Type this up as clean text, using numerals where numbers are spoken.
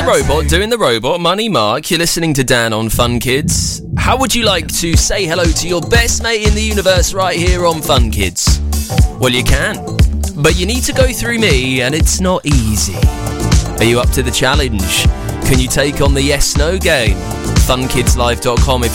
doing the robot. Money Mark, you're listening to Dan on Fun Kids. How would you like to say hello to your best mate in the universe right here on Fun Kids? Well, you can, but you need to go through me, and it's not easy. Are you up to the challenge? Can you take on the yes-no game? funkidslive.com if